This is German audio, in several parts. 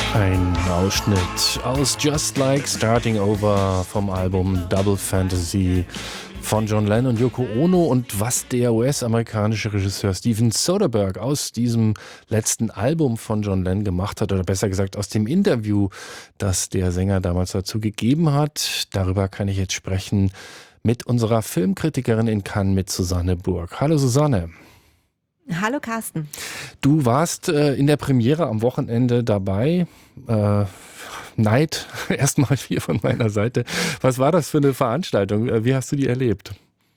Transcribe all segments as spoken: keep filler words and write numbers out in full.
Ein Ausschnitt aus Just Like Starting Over vom Album Double Fantasy von John Lennon und Yoko Ono und was der U S-amerikanische Regisseur Steven Soderbergh aus diesem letzten Album von John Lennon gemacht hat, oder besser gesagt aus dem Interview, das der Sänger damals dazu gegeben hat. Darüber kann ich jetzt sprechen mit unserer Filmkritikerin in Cannes, mit Susanne Burg. Hallo Susanne. Hallo Carsten. Du warst äh, in der Premiere am Wochenende dabei. Äh, Neid, erstmal hier von meiner Seite. Was war das für eine Veranstaltung? Äh, wie hast du die erlebt?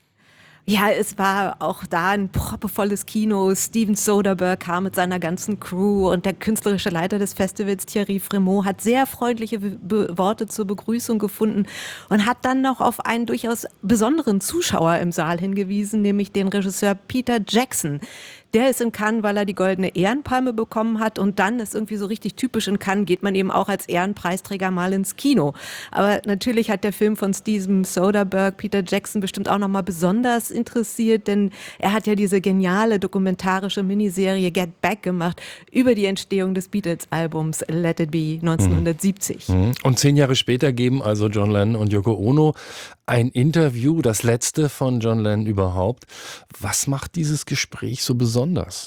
Ja, es war auch da ein proppevolles Kino. Steven Soderbergh kam mit seiner ganzen Crew und der künstlerische Leiter des Festivals, Thierry Frémaux, hat sehr freundliche Be- Worte zur Begrüßung gefunden und hat dann noch auf einen durchaus besonderen Zuschauer im Saal hingewiesen, nämlich den Regisseur Peter Jackson. Der ist in Cannes, weil er die Goldene Ehrenpalme bekommen hat, und dann ist irgendwie so richtig typisch in Cannes, geht man eben auch als Ehrenpreisträger mal ins Kino. Aber natürlich hat der Film von Steven Soderbergh Peter Jackson bestimmt auch nochmal besonders interessiert, denn er hat ja diese geniale dokumentarische Miniserie Get Back gemacht über die Entstehung des Beatles-Albums Let It Be neunzehnhundertsiebzig. Mhm. Und zehn Jahre später geben also John Lennon und Yoko Ono ein Interview, das letzte von John Lennon überhaupt. Was macht dieses Gespräch so besonders?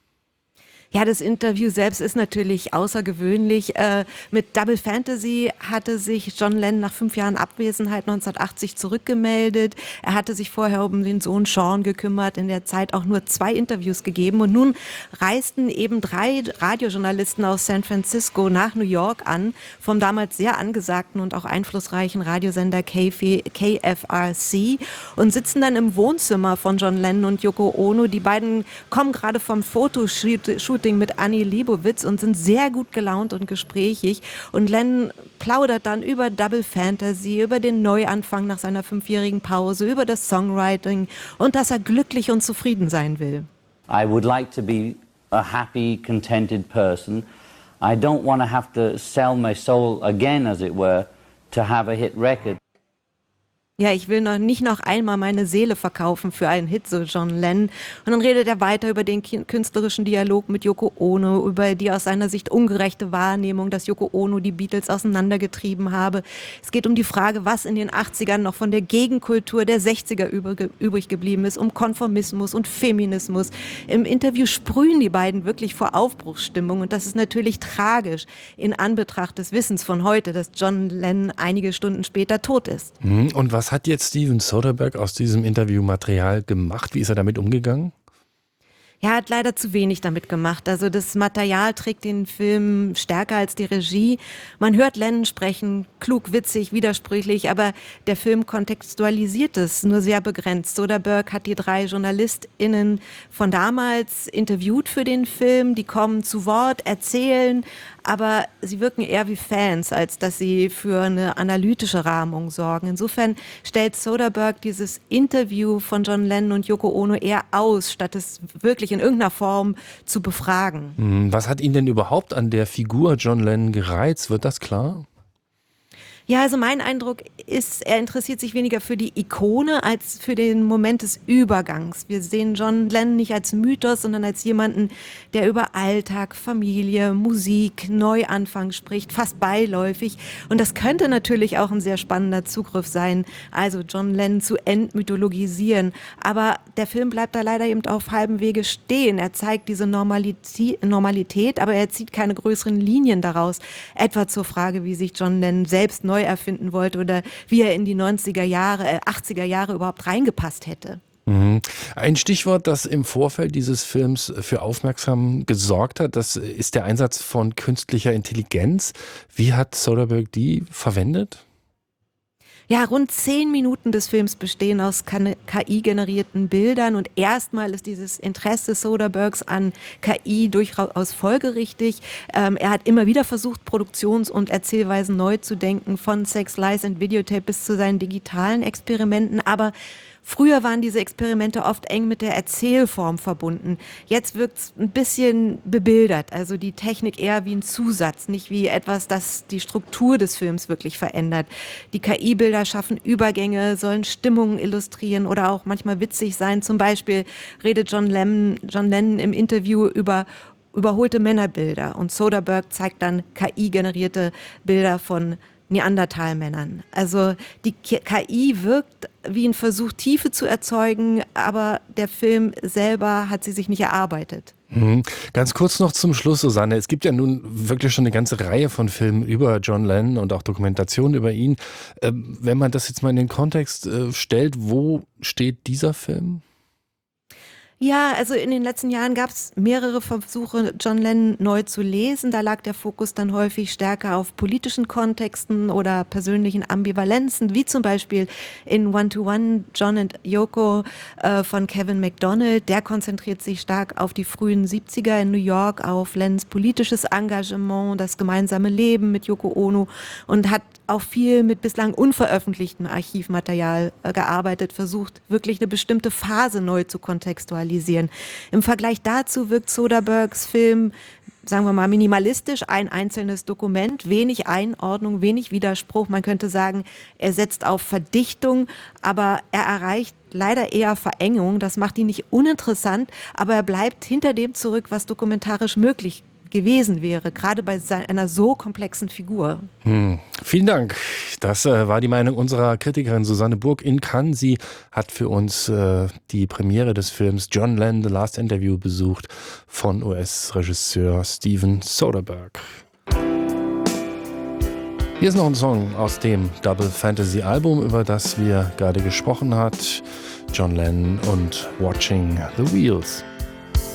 Ja, das Interview selbst ist natürlich außergewöhnlich. Äh, mit Double Fantasy hatte sich John Lennon nach fünf Jahren Abwesenheit neunzehnhundertachtzig zurückgemeldet. Er hatte sich vorher um den Sohn Sean gekümmert, in der Zeit auch nur zwei Interviews gegeben. Und nun reisten eben drei Radiojournalisten aus San Francisco nach New York an, vom damals sehr angesagten und auch einflussreichen Radiosender K F R C, und sitzen dann im Wohnzimmer von John Lennon und Yoko Ono. Die beiden kommen gerade vom Fotoshooting mit Annie Leibovitz und sind sehr gut gelaunt und gesprächig. Und Lennon plaudert dann über Double Fantasy, über den Neuanfang nach seiner fünfjährigen Pause, über das Songwriting und dass er glücklich und zufrieden sein will. I would like to be a happy, contented person. I don't want to have to sell my soul again, as it were, to have a hit record. Ja, ich will noch nicht noch einmal meine Seele verkaufen für einen Hit, so John Lennon. Und dann redet er weiter über den künstlerischen Dialog mit Yoko Ono, über die aus seiner Sicht ungerechte Wahrnehmung, dass Yoko Ono die Beatles auseinandergetrieben habe. Es geht um die Frage, was in den achtzigern noch von der Gegenkultur der sechziger übrig geblieben ist, um Konformismus und Feminismus. Im Interview sprühen die beiden wirklich vor Aufbruchsstimmung, und das ist natürlich tragisch in Anbetracht des Wissens von heute, dass John Lennon einige Stunden später tot ist. Und was Was hat jetzt Steven Soderbergh aus diesem Interviewmaterial gemacht? Wie ist er damit umgegangen? Er hat leider zu wenig damit gemacht. Also das Material trägt den Film stärker als die Regie. Man hört Lennon sprechen, klug, witzig, widersprüchlich, aber der Film kontextualisiert es nur sehr begrenzt. Soderbergh hat die drei JournalistInnen von damals interviewt für den Film. Die kommen zu Wort, erzählen, aber sie wirken eher wie Fans, als dass sie für eine analytische Rahmung sorgen. Insofern stellt Soderbergh dieses Interview von John Lennon und Yoko Ono eher aus, statt es wirklich in irgendeiner Form zu befragen. Was hat ihn denn überhaupt an der Figur John Lennon gereizt? Wird das klar? Ja, also mein Eindruck ist, er interessiert sich weniger für die Ikone als für den Moment des Übergangs. Wir sehen John Lennon nicht als Mythos, sondern als jemanden, der über Alltag, Familie, Musik, Neuanfang spricht, fast beiläufig. Und das könnte natürlich auch ein sehr spannender Zugriff sein, also John Lennon zu entmythologisieren. Aber der Film bleibt da leider eben auf halbem Wege stehen. Er zeigt diese Normalität, Normalität, aber er zieht keine größeren Linien daraus. Etwa zur Frage, wie sich John Lennon selbst neu erfinden wollte oder wie er in die neunziger Jahre, äh, achtziger Jahre überhaupt reingepasst hätte. Mhm. Ein Stichwort, das im Vorfeld dieses Films für Aufmerksamkeit gesorgt hat, das ist der Einsatz von künstlicher Intelligenz. Wie hat Soderbergh die verwendet? Ja, rund zehn Minuten des Films bestehen aus K I-generierten Bildern, und erstmal ist dieses Interesse Soderberghs an K I durchaus folgerichtig. Ähm, er hat immer wieder versucht, Produktions- und Erzählweisen neu zu denken, von Sex, Lies and Videotape bis zu seinen digitalen Experimenten, aber früher waren diese Experimente oft eng mit der Erzählform verbunden. Jetzt wirkt es ein bisschen bebildert, also die Technik eher wie ein Zusatz, nicht wie etwas, das die Struktur des Films wirklich verändert. Die K I-Bilder schaffen Übergänge, sollen Stimmungen illustrieren oder auch manchmal witzig sein. Zum Beispiel redet John Lennon, John Lennon im Interview über überholte Männerbilder und Soderbergh zeigt dann K I-generierte Bilder von Neandertalmännern. Also die K I wirkt wie ein Versuch, Tiefe zu erzeugen, aber der Film selber hat sie sich nicht erarbeitet. Mhm. Ganz kurz noch zum Schluss, Susanne. Es gibt ja nun wirklich schon eine ganze Reihe von Filmen über John Lennon und auch Dokumentationen über ihn. Ähm, wenn man das jetzt mal in den Kontext äh, stellt, wo steht dieser Film? Ja, also in den letzten Jahren gab es mehrere Versuche, John Lennon neu zu lesen. Da lag der Fokus dann häufig stärker auf politischen Kontexten oder persönlichen Ambivalenzen, wie zum Beispiel in One-to-One John and Yoko äh, von Kevin MacDonald. Der konzentriert sich stark auf die frühen siebziger in New York, auf Lennons politisches Engagement, das gemeinsame Leben mit Yoko Ono und hat auch viel mit bislang unveröffentlichtem Archivmaterial äh, gearbeitet, versucht wirklich eine bestimmte Phase neu zu kontextualisieren. Im Vergleich dazu wirkt Soderberghs Film, sagen wir mal, minimalistisch, ein einzelnes Dokument, wenig Einordnung, wenig Widerspruch. Man könnte sagen, er setzt auf Verdichtung, aber er erreicht leider eher Verengung. Das macht ihn nicht uninteressant, aber er bleibt hinter dem zurück, was dokumentarisch möglich gewesen wäre, gerade bei einer so komplexen Figur. Hm. Vielen Dank. Das äh, war die Meinung unserer Kritikerin Susanne Burg in Cannes. Sie hat für uns äh, die Premiere des Films John Lennon, The Last Interview besucht von U S-Regisseur Steven Soderbergh. Hier ist noch ein Song aus dem Double Fantasy Album, über das wir gerade gesprochen haben. John Lennon und Watching the Wheels.